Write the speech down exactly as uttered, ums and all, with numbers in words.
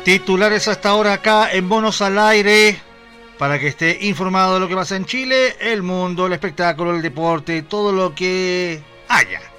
Titulares hasta ahora acá en Monos al Aire, para que esté informado de lo que pasa en Chile, el mundo, el espectáculo, el deporte, todo lo que haya.